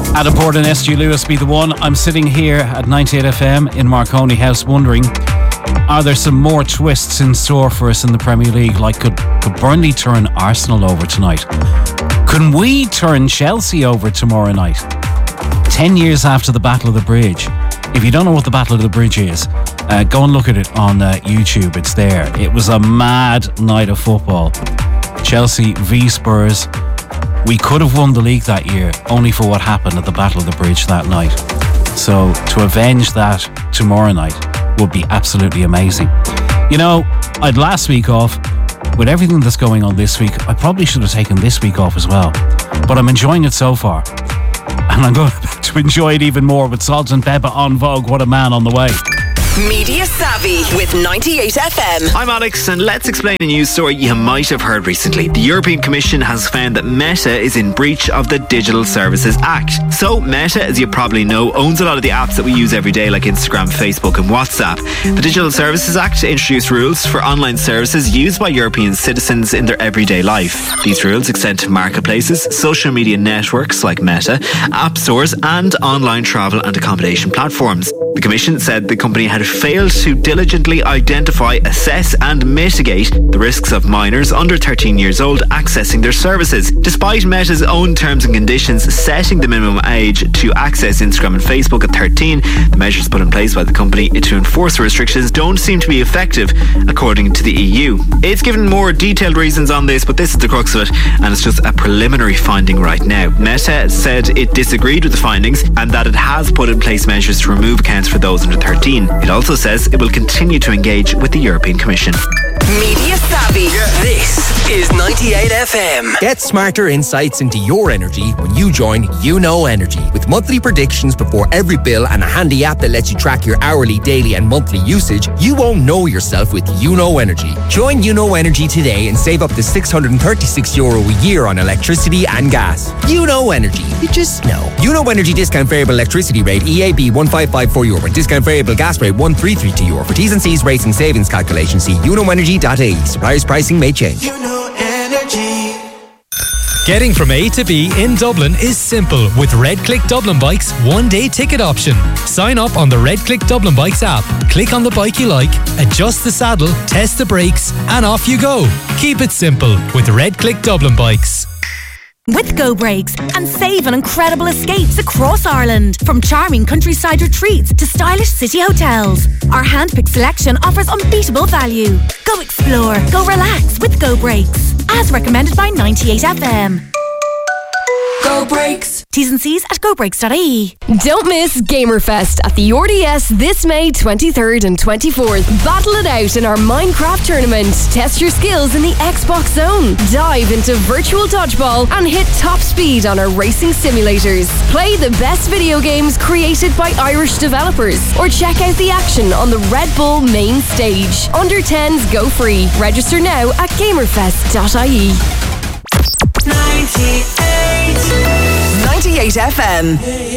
Adam Porter and SG Lewis be the one. I'm sitting here at 98 FM in Marconi House wondering, are there some more twists in store for us in the Premier League? Like, could Burnley turn Arsenal over tonight? Can we turn Chelsea over tomorrow night? 10 years after the Battle of the Bridge. If you don't know what the Battle of the Bridge is, go and look at it on YouTube. It's there. It was a mad night of football. Chelsea v Spurs. We could have won the league that year, only for what happened at the Battle of the Bridge that night. So to avenge that tomorrow night would be absolutely amazing. You know, I'd last week off. With everything that's going on this week, I probably should have taken this week off as well. But I'm enjoying it so far. And I'm going to enjoy it even more with Salt and Pepper on Vogue. What a man on the way. Media Savvy with 98 FM. I'm Alex, and let's explain a news story you might have heard recently. The European Commission has found that Meta is in breach of the Digital Services Act. So Meta, as you probably know, owns a lot of the apps that we use every day, like Instagram, Facebook and WhatsApp. The Digital Services Act introduced rules for online services used by European citizens in their everyday life. These rules extend to marketplaces, social media networks like Meta, app stores and online travel and accommodation platforms. The Commission said the company had failed to diligently identify, assess and mitigate the risks of minors under 13 years old accessing their services. Despite Meta's own terms and conditions setting the minimum age to access Instagram and Facebook at 13, the measures put in place by the company to enforce the restrictions don't seem to be effective, according to the EU. It's given more detailed reasons on this, but this is the crux of it, and it's just a preliminary finding right now. Meta said it disagreed with the findings and that it has put in place measures to remove accounts for those under 13. It also says it will continue to engage with the European Commission. Media Savvy. This is 98 FM. Get smarter insights into your energy when you join YouKnow Energy. With monthly predictions before every bill and a handy app that lets you track your hourly, daily and monthly usage, you won't know yourself with YouKnow Energy. Join YouKnow Energy today and save up to €636 a year on electricity and gas. YouKnow Energy. You just know. YouKnow Energy discount variable electricity rate EAB €1554 and discount variable gas rate €1332. For T's and C's rates and savings calculation, see YouKnowEnergy.ie. Suppliers pricing may change. YouKnow Energy. Getting from A to B in Dublin is simple with Red Click Dublin Bikes one-day ticket option. Sign up on the Red Click Dublin Bikes app, click on the bike you like, adjust the saddle, test the brakes, and off you go. Keep it simple with Red Click Dublin Bikes. With Go Brakes and save on incredible escapes across Ireland. From charming countryside retreats to stylish city hotels. Our hand-picked selection offers unbeatable value. Go explore, go relax with Go Brakes. As recommended by 98 FM. Go Brakes. T's and C's at gobrakes.ie. Don't miss Gamerfest at the RDS this May 23rd and 24th. Battle it out in our Minecraft tournament. Test your skills in the Xbox Zone. Dive into virtual dodgeball and hit top speed on our racing simulators. Play the best video games created by Irish developers. Or check out the action on the Red Bull main stage. Under 10s go free. Register now at gamerfest.ie. 98 FM.